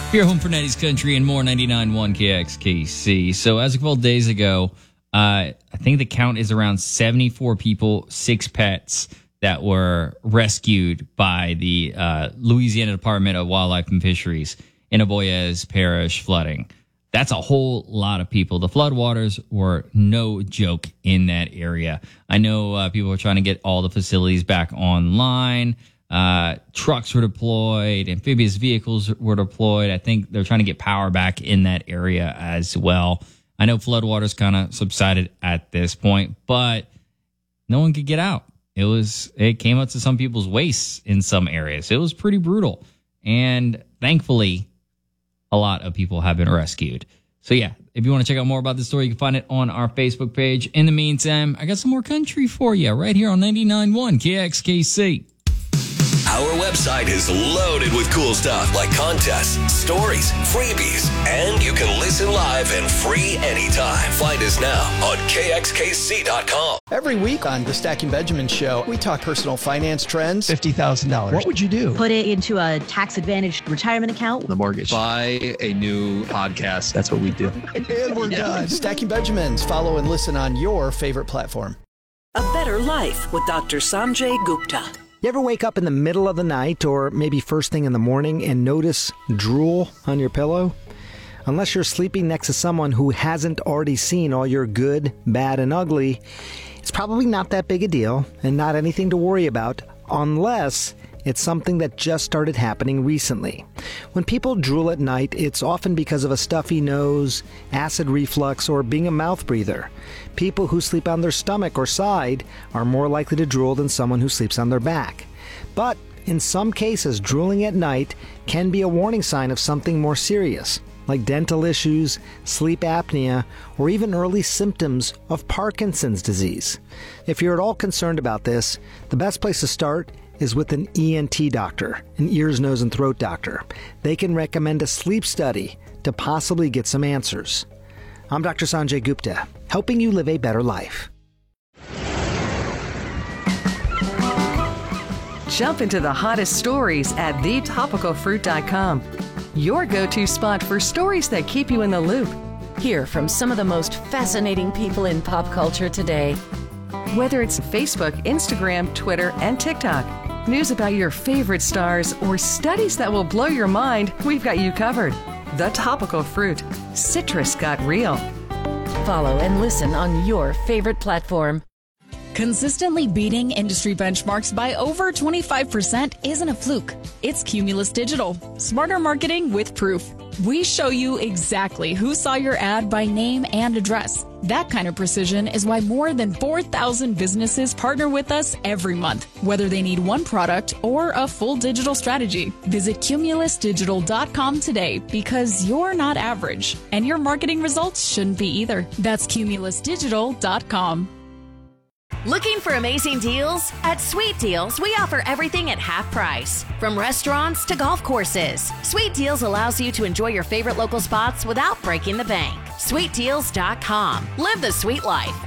Your home for 90s country and more, 99.1 KXKC. So as a couple of days ago, I think the count is around 74 people, 6 pets that were rescued by the Louisiana Department of Wildlife and Fisheries in Aboyez Parish flooding. That's a whole lot of people. The floodwaters were no joke in that area. I know people are trying to get all the facilities back online. Trucks were deployed, amphibious vehicles were deployed. I think they're trying to get power back in that area as well. I know floodwaters kind of subsided at this point, but no one could get out. It came up to some people's waists in some areas. It was pretty brutal. And thankfully, a lot of people have been rescued. So yeah, if you want to check out more about this story, you can find it on our Facebook page. In the meantime, I got some more country for you right here on 99.1 KXKC. Our website is loaded with cool stuff like contests, stories, freebies, and you can listen live and free anytime. Find us now on KXKC.com. Every week on the Stacking Benjamin Show, we talk personal finance trends. $50,000. What would you do? Put it into a tax-advantaged retirement account. The mortgage. Buy a new podcast. That's what we do. And we're done. Stacking Benjamins. Follow and listen on your favorite platform. A Better Life with Dr. Sanjay Gupta. You ever wake up in the middle of the night or maybe first thing in the morning and notice drool on your pillow? Unless you're sleeping next to someone who hasn't already seen all your good, bad, and ugly, it's probably not that big a deal and not anything to worry about unless it's something that just started happening recently. When people drool at night, it's often because of a stuffy nose, acid reflux, or being a mouth breather. People who sleep on their stomach or side are more likely to drool than someone who sleeps on their back. But in some cases, drooling at night can be a warning sign of something more serious, like dental issues, sleep apnea, or even early symptoms of Parkinson's disease. If you're at all concerned about this, the best place to start is with an ENT doctor, an ears, nose, and throat doctor. They can recommend a sleep study to possibly get some answers. I'm Dr. Sanjay Gupta, helping you live a better life. Jump into the hottest stories at thetopicalfruit.com. Your go-to spot for stories that keep you in the loop. Hear from some of the most fascinating people in pop culture today. Whether it's Facebook, Instagram, Twitter, and TikTok, news about your favorite stars, or studies that will blow your mind, we've got you covered. The Topical Fruit. Citrus got real. Follow and listen on your favorite platform. Consistently beating industry benchmarks by over 25% isn't a fluke. It's Cumulus Digital. Smarter marketing with proof. We show you exactly who saw your ad by name and address. That kind of precision is why more than 4,000 businesses partner with us every month, whether they need one product or a full digital strategy. Visit cumulusdigital.com today because you're not average, and your marketing results shouldn't be either. That's cumulusdigital.com. Looking for amazing deals? At Sweet Deals, we offer everything at half price. From restaurants to golf courses, Sweet Deals allows you to enjoy your favorite local spots without breaking the bank. SweetDeals.com. Live the sweet life.